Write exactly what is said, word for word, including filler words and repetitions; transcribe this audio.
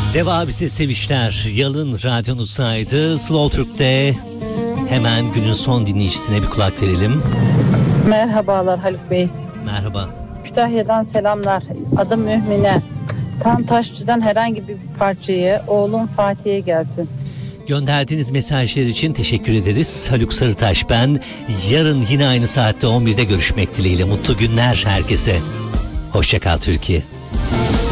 Deva bize sevişler. Yalın radyonuzdaydı. Slow Türk'te hemen günün son dinleyicisine bir kulak verelim. Merhabalar Haluk Bey. Merhaba. Kütahya'dan selamlar. Adım Mühmine. Tantaşçı'dan herhangi bir parçayı oğlum Fatih'e gelsin. Gönderdiğiniz mesajlar için teşekkür ederiz. Haluk Sarıtaş ben. Yarın yine aynı saatte on birde görüşmek dileğiyle. Mutlu günler herkese. Hoşça kal Türkiye.